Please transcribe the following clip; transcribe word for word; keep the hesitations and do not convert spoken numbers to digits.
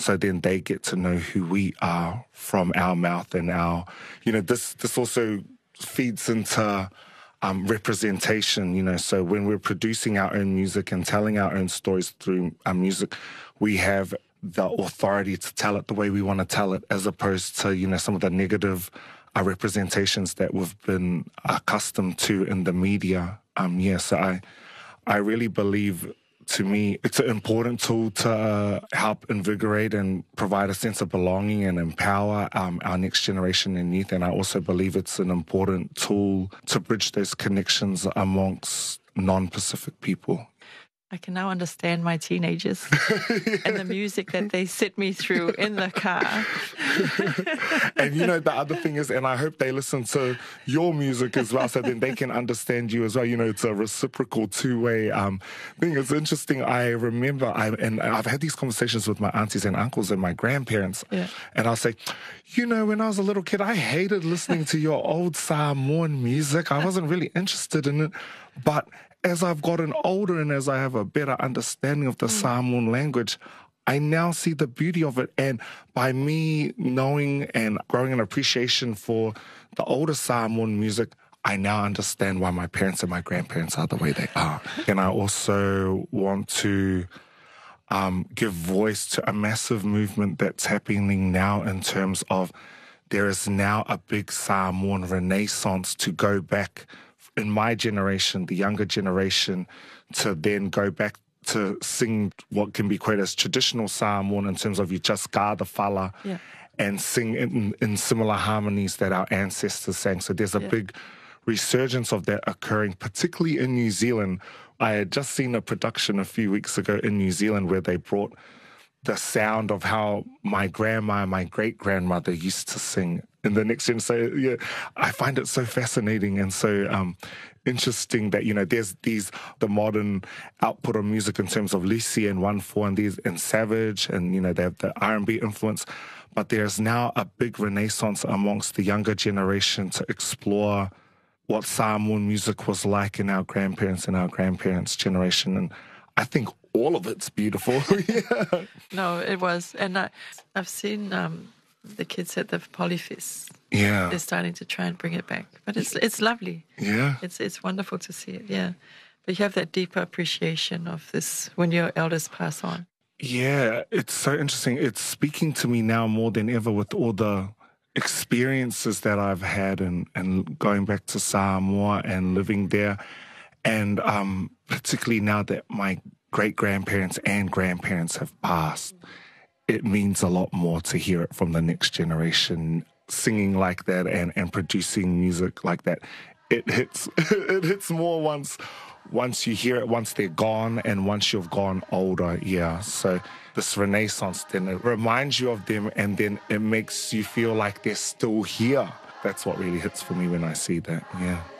so then they get to know who we are from our mouth and our, you know, this this also feeds into um, representation, you know, so when we're producing our own music and telling our own stories through our music, we have the authority to tell it the way we want to tell it, as opposed to, you know, some of the negative uh, representations that we've been accustomed to in the media. Um, yeah, so I, I really believe, to me, it's an important tool to uh, help invigorate and provide a sense of belonging and empower um, our next generation and youth. And I also believe it's an important tool to bridge those connections amongst non-Pacific people. I can now understand my teenagers and the music that they sit me through in the car. And you know, the other thing is, and I hope they listen to your music as well, so then they can understand you as well. You know, it's a reciprocal two-way um, thing. It's interesting. I remember, I, and I've had these conversations with my aunties and uncles and my grandparents, yeah. and I'll say, you know, when I was a little kid, I hated listening to your old Samoan music. I wasn't really interested in it, but as I've gotten older and as I have a better understanding of the mm. Samoan language, I now see the beauty of it. And by me knowing and growing an appreciation for the older Samoan music, I now understand why my parents and my grandparents are the way they are. And I also want to um, give voice to a massive movement that's happening now in terms of there is now a big Samoan renaissance to go back in my generation, the younger generation, to then go back to sing what can be quoted as traditional Samoan in terms of you just ga the fala yeah. and sing in, in similar harmonies that our ancestors sang. So there's a yeah. big resurgence of that occurring, particularly in New Zealand. I had just seen a production a few weeks ago in New Zealand where they brought the sound of how my grandma and my great-grandmother used to sing in the next gen. So, yeah, I find it so fascinating and so um, interesting that, you know, there's these, the modern output of music in terms of Lucy and one four and these and Savage and, you know, they have the R and B influence. But there's now a big renaissance amongst the younger generation to explore what Samoan music was like in our grandparents and our grandparents' generation. And I think all of it's beautiful. yeah. No, it was. And I, I've seen um, the kids at the Polyfest. Yeah. They're starting to try and bring it back. But it's it's lovely. Yeah. It's it's wonderful to see it, yeah. But you have that deeper appreciation of this when your elders pass on. Yeah, it's so interesting. It's speaking to me now more than ever with all the experiences that I've had and, and going back to Samoa and living there. And um, particularly now that my great-grandparents and grandparents have passed, it means a lot more to hear it from the next generation, singing like that and, and producing music like that. It hits it hits more once once you hear it, once they're gone and once you've gone older, yeah. So this renaissance, then it reminds you of them and then it makes you feel like they're still here. That's what really hits for me when I see that, yeah.